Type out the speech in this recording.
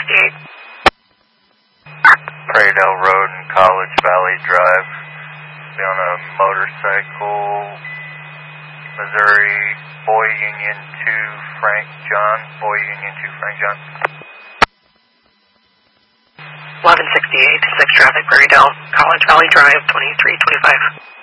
Prairie Dale Road and College Valley Drive. Be on a motorcycle, Missouri, Boy Union 2, Frank John. Boy Union 2, Frank John. 1168, 6 traffic, Prairie Dale, College Valley Drive, 2325.